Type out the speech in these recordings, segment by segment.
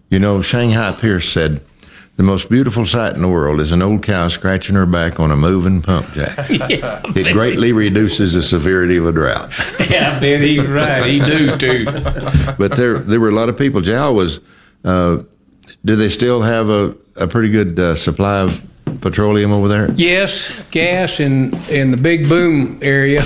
You know, Shanghai Pierce said, "The most beautiful sight in the world is an old cow scratching her back on a moving pump jack. Yeah, it greatly reduces the severity of a drought." Yeah, I bet he's right. He do, too. But there were a lot of people. Jal was, do they still have a pretty good supply of petroleum over there? Yes, gas in the big boom area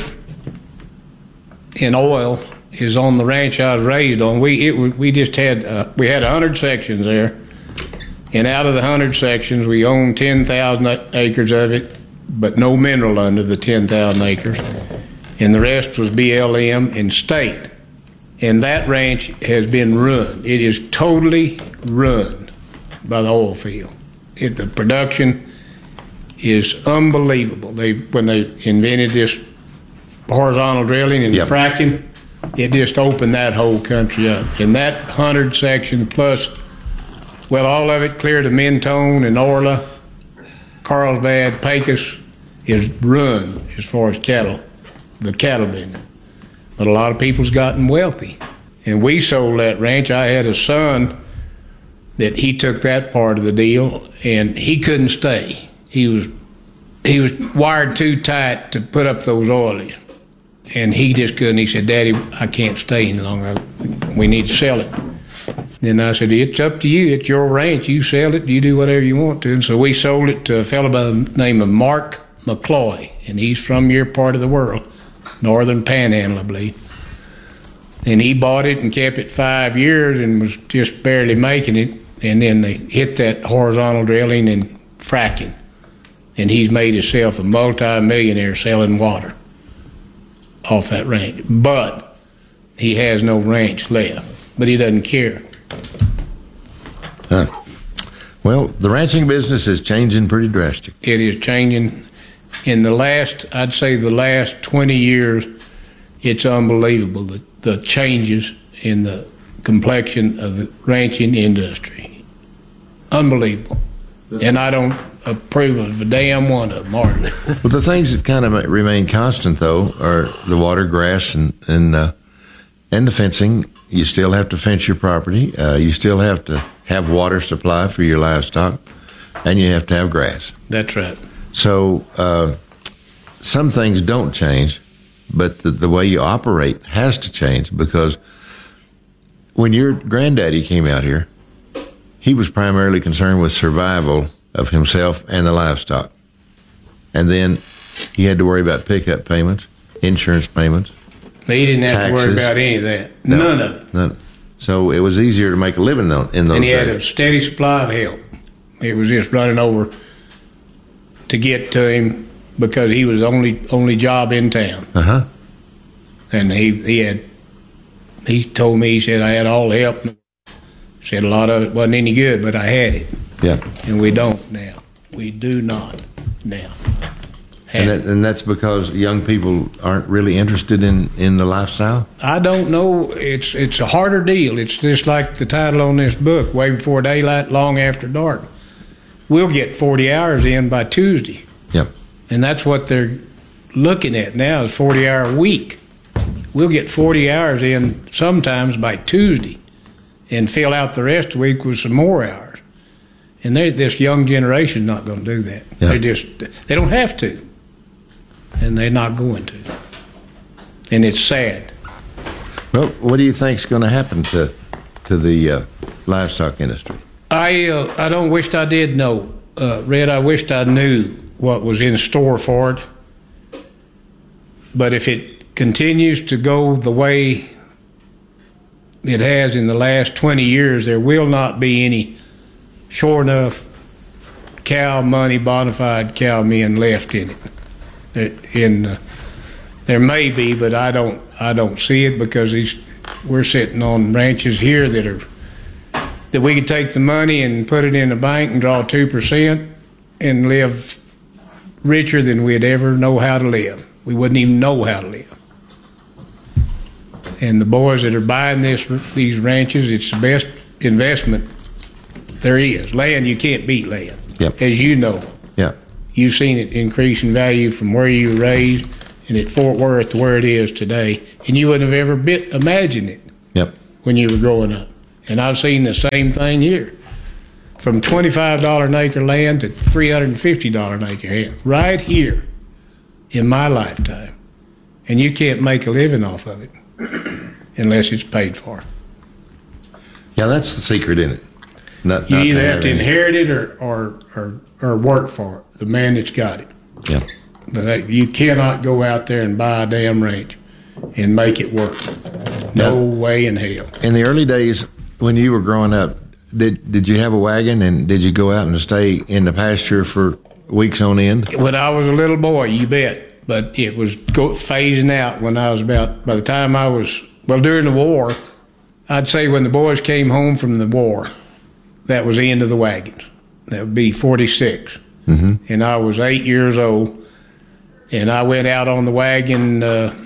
in oil is on the ranch I was raised on. We just had we had 100 sections there, and out of the 100 sections, we owned 10,000 acres of it, but no mineral under the 10,000 acres, and the rest was BLM and state. And that ranch has been ruined. It is totally ruined by the oil field. The production is unbelievable. When they invented this horizontal drilling and fracking, it just opened that whole country up. And that 100 section plus, well, all of it clear to Mentone and Orla, Carlsbad, Pecos is ruined as far as the cattle business. But a lot of people's gotten wealthy. And we sold that ranch. I had a son that he took that part of the deal, and he couldn't stay. He was wired too tight to put up those oilies. And he just couldn't. He said, "Daddy, I can't stay any longer. We need to sell it." Then I said, "It's up to you. It's your ranch. You sell it. You do whatever you want to." And so we sold it to a fellow by the name of Mark McCloy, and he's from your part of the world, Northern Panhandle, I believe. And he bought it and kept it 5 years and was just barely making it. And then they hit that horizontal drilling and fracking. And he's made himself a multi-millionaire selling water off that ranch. But he has no ranch left. But he doesn't care. Well, the ranching business is changing pretty drastic. It is changing. In the last 20 years, it's unbelievable, the changes in the complexion of the ranching industry. Unbelievable. And I don't approve of a damn one of them, hardly. Well, the things that kind of remain constant, though, are the water, grass, and the fencing. You still have to fence your property. You still have to have water supply for your livestock, and you have to have grass. That's right. So some things don't change, but the way you operate has to change, because when your granddaddy came out here, he was primarily concerned with survival of himself and the livestock. And then he had to worry about pickup payments, insurance payments. He didn't have taxes. to worry about any of that. None of it. None. So it was easier to make a living in those days. And he had a steady supply of help. It was just running over to get to him because he was the only job in town. Uh-huh. And he told me, he said, I had all the help. Said a lot of it wasn't any good, but I had it. Yeah. And we don't now. We do not now. And that's because young people aren't really interested in the lifestyle? I don't know. It's a harder deal. It's just like the title on this book, Way Before Daylight, Long After Dark. We'll get 40 hours in by Tuesday. Yep. And that's what they're looking at now, is 40-hour week. We'll get 40 hours in sometimes by Tuesday and fill out the rest of the week with some more hours. And this young generation's not going to do that. Yeah. They don't have to. And they're not going to. And it's sad. Well, what do you think's going to happen to the livestock industry? I don't wish I did know, Red. I wished I knew what was in store for it. But if it continues to go the way it has in the last 20 years, there will not be any sure enough cow money, bona fide cow men left in it. There may be, but I don't see it, because we're sitting on ranches here that we could take the money and put it in a bank and draw 2% and live richer than we'd ever know how to live. We wouldn't even know how to live. And the boys that are buying these ranches, it's the best investment there is. Land, you can't beat land. Yep. As you know. Yeah. You've seen it increase in value from where you were raised and at Fort Worth to where it is today. And you wouldn't have ever imagined it. Yep. When you were growing up. And I've seen the same thing here. From $25 an acre land to $350 an acre land, right here in my lifetime. And you can't make a living off of it unless it's paid for. Yeah, that's the secret in it. You either have to inherit it or work for it, the man that's got it. Yeah. But you cannot go out there and buy a damn ranch and make it work. No way in hell. In the early days, when you were growing up, did you have a wagon, and did you go out and stay in the pasture for weeks on end? When I was a little boy, you bet. But it was phasing out when I was by the time I was, during the war, I'd say when the boys came home from the war, that was the end of the wagons. That would be 46. Mm-hmm. And I was 8 years old, and I went out on the wagon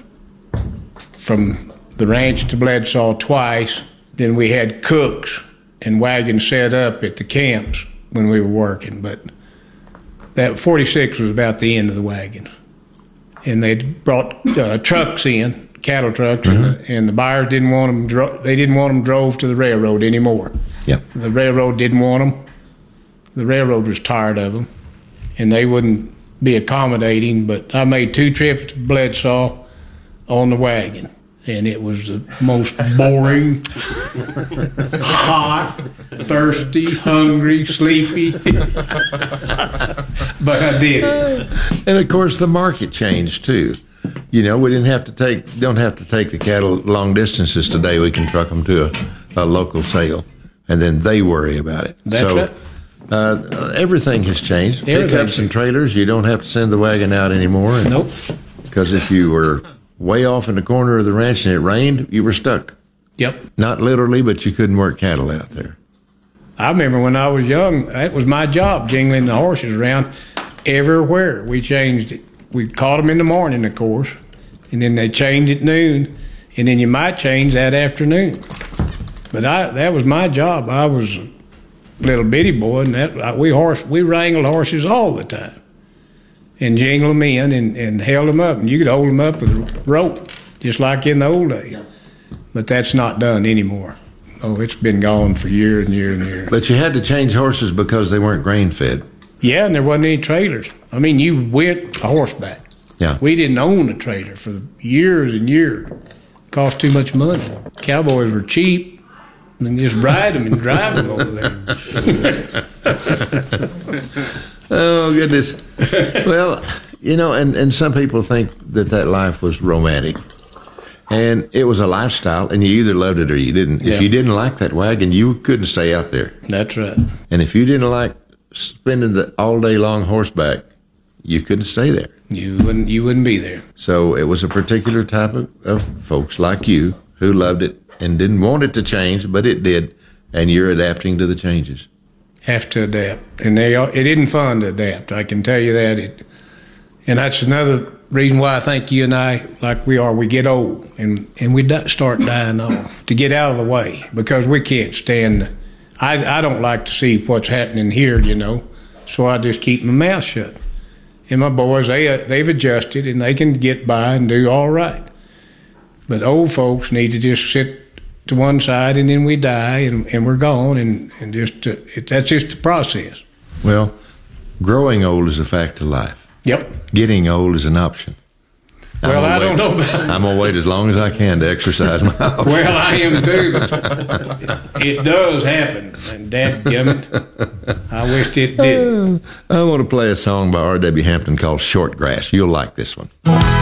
from the ranch to Bledsaw twice. Then we had cooks and wagons set up at the camps when we were working. But that 46 was about the end of the wagons. And they brought trucks in, cattle trucks, mm-hmm. and the buyers didn't want them. They didn't want them drove to the railroad anymore. Yep. The railroad didn't want them. The railroad was tired of them, and they wouldn't be accommodating. But I made 2 trips to Bledsaw on the wagon, and it was the most boring, hot, thirsty, hungry, sleepy. But I did it. And of course, the market changed too. We don't have to take the cattle long distances today. We can truck them to a local sale, and then they worry about it. That's right. Everything has changed. Pickups and trailers, you don't have to send the wagon out anymore. Nope. Because if you were way off in the corner of the ranch and it rained, you were stuck. Yep. Not literally, but you couldn't work cattle out there. I remember when I was young, that was my job, jingling the horses around everywhere. We changed it. We caught them in the morning, of course, and then they changed at noon, and then you might change that afternoon. But that was my job. I was a little bitty boy, and we wrangled horses all the time and jingled them in and held them up. And you could hold them up with a rope, just like in the old days. But that's not done anymore. Oh, it's been gone for years and years and years. But you had to change horses because they weren't grain-fed. Yeah, and there wasn't any trailers. I mean, you went a horseback. Yeah. We didn't own a trailer for years and years. It cost too much money. Cowboys were cheap. And just ride them and drive them over there. Oh, goodness. Well, and some people think that life was romantic. And it was a lifestyle, and you either loved it or you didn't. Yeah. If you didn't like that wagon, you couldn't stay out there. That's right. And if you didn't like spending the all-day long horseback, you couldn't stay there. You wouldn't be there. So it was a particular type of folks like you who loved it and didn't want it to change, but it did, and you're adapting to the changes. Have to adapt. And it isn't fun to adapt, I can tell you that. And that's another reason why I think you and I, like we get old, and we start dying off, to get out of the way, because we can't stand. I don't like to see what's happening here, so I just keep my mouth shut. And my boys, they've adjusted, and they can get by and do all right. But old folks need to just sit to one side, and then we die, and we're gone, and that's just the process. Well, growing old is a fact of life. Yep. Getting old is an option. Well, I don't know about I'm going to wait as long as I can to exercise my option. Well, I am too, but it does happen, and dadgummit, I wished it didn't. I want to play a song by R.W. Hampton called Short Grass. You'll like this one.